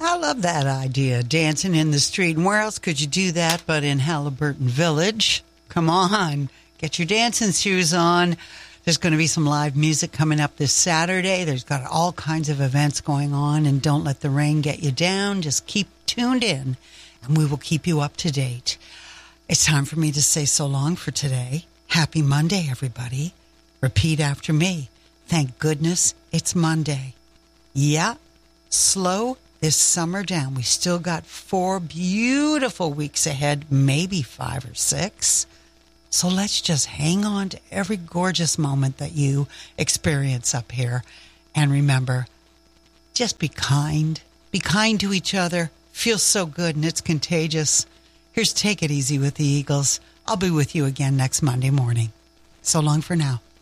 I love that idea, dancing in the street. And where else could you do that but in Halliburton Village? Come on, get your dancing shoes on. There's going to be some live music coming up this Saturday. There's got all kinds of events going on, and don't let the rain get you down. Just keep tuned in, and we will keep you up to date. It's time for me to say so long for today. Happy Monday, everybody. Repeat after me. Thank goodness it's Monday. Yeah, slow this summer down. We still got 4 beautiful weeks ahead, maybe 5 or 6. So let's just hang on to every gorgeous moment that you experience up here. And remember, just be kind. Be kind to each other. Feels so good and it's contagious. Here's Take It Easy with the Eagles. I'll be with you again next Monday morning. So long for now.